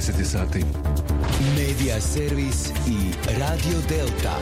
10 sati. Medija servis i Radio Delta.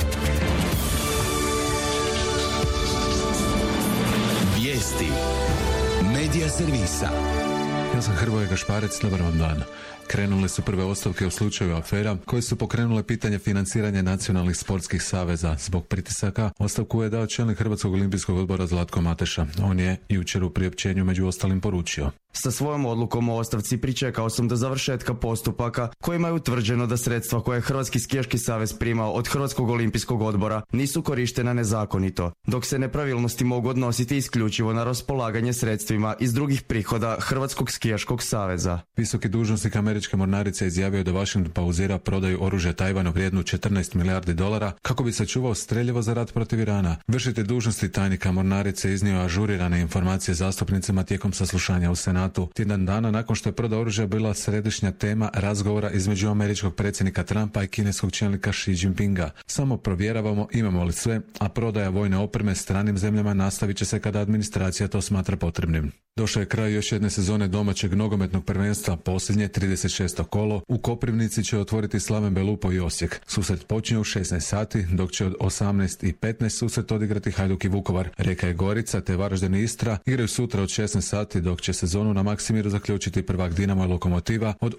Vijesti Medija servisa. Ja sam Hrvoje Gašparec, dobar vam dan. Krenule su prve ostavke u slučaju afera koje su pokrenule pitanje financiranja nacionalnih sportskih saveza. Zbog pritisaka ostavku je dao čelnik Hrvatskog olimpijskog odbora Zlatko Mateša. On je jučer u priopćenju među ostalim poručio: Sa svojom odlukom o ostavci pričekao sam do završetka postupaka kojima je utvrđeno da sredstva koje je Hrvatski skijaški savez primao od Hrvatskog olimpijskog odbora nisu korištena nezakonito, dok se nepravilnosti mogu odnositi isključivo na raspolaganje sredstvima iz drugih prihoda Hrvatskog skijaškog saveza. Visoki dužnosnik američke mornarice izjavio da Washington pauzira prodaju oružja Tajvanu vrijednu $14 milijardi kako bi sačuvao streljivo za rat protiv Irana. Vršitelj dužnosti tajnika mornarice iznio ažurirane informacije zastupnicima tijekom saslušanja u Senatu. Tjedan dana nakon što je prodaja oružja bila središnja tema razgovora između američkog predsjednika Trumpa i kineskog čelnika Xi Jinpinga. Samo provjeravamo imamo li sve, a prodaja vojne opreme stranim zemljama nastavit će se kada administracija to smatra potrebnim. Došao je kraj još jedne sezone domaćeg nogometnog prvenstva, posljednje 36. kolo. U Koprivnici će otvoriti Slaven Belupo i Osijek. Susret počinje u 16 sati, dok će od 18:15 susret odigrati Hajduk i Vukovar. Rijeka i Gorica te Varaždin i Istra igraju sutra od 16 sati, dok će sezonu na Maksimiru zaključiti prvak Dinamo i Lokomotiva od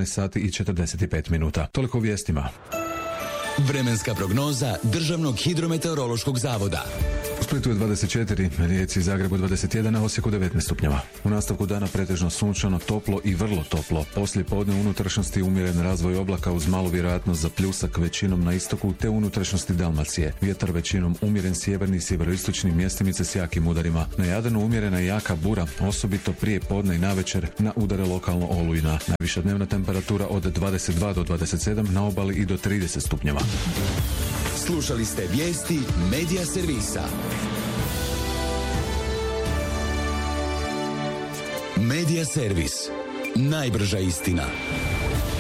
18:45 minuta. Toliko u vijestima. Vremenska prognoza Državnog hidrometeorološkog zavoda. U Splitu je 24, Rijeci i Zagrebu 21, a Osijeku 19 stupnjeva. U nastavku dana pretežno sunčano, toplo i vrlo toplo. Poslije podne unutrašnjosti umjeren razvoj oblaka uz malu vjerojatnost za pljusak većinom na istoku te unutrašnjosti Dalmacije. Vjetar većinom umjeren sjeverni i sjeveroistočni, mjestimice s jakim udarima. Na Jadranu umjerena jaka bura, osobito prije podne i navečer, na udare lokalno olujna. Najviša dnevna temperatura od 22 do 27, na obali i do 30 stupnjeva. Slušali ste vijesti Medija servisa. Medija servis. Najbrža istina.